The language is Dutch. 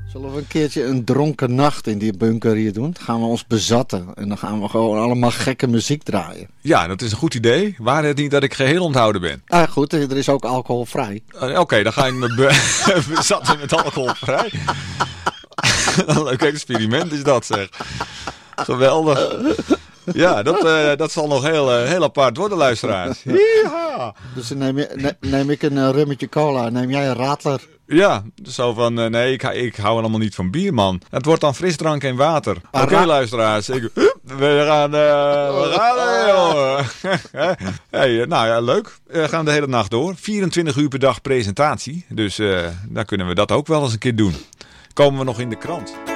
Zullen we een keertje een dronken nacht in die bunker hier doen? Dan gaan we ons bezatten en dan gaan we gewoon allemaal gekke muziek draaien. Ja, dat is een goed idee. Waar het niet dat ik geheel onthouden ben. Ah goed, er is ook alcoholvrij. Oké, dan ga ik me bezatten met alcoholvrij. Een leuk experiment is dat, zeg. Geweldig. Ja, dat zal nog heel apart worden, luisteraars. Yeehaw. Dus dan neem ik een rummetje cola, neem jij een radler. Ja, zo van, nee, ik hou allemaal niet van bier, man. Het wordt dan frisdrank en water. Oké, luisteraars. We gaan, jongen. Hey, nou ja, leuk. We gaan de hele nacht door. 24 uur per dag presentatie. Dus dan kunnen we dat ook wel eens een keer doen. Komen we nog in de krant.